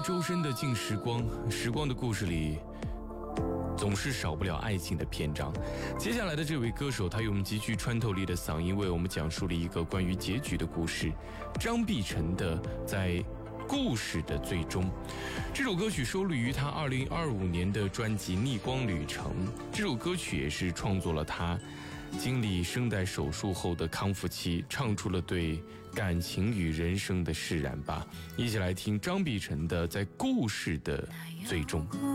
周深的《静时光》，时光的故事里总是少不了爱情的篇章。接下来的这位歌手，他用极具穿透力的嗓音为我们讲述了一个关于结局的故事。张碧晨的在故事的最终，这首歌曲收录于他2025年的专辑《逆光旅程》。这首歌曲也是创作了他经历声带手术后的康复期，唱出了对感情与人生的释然吧。一起来听张碧晨的在故事的最终。